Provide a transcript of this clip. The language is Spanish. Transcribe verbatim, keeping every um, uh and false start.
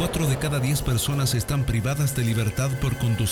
cuatro de cada diez personas están privadas de libertad por conducir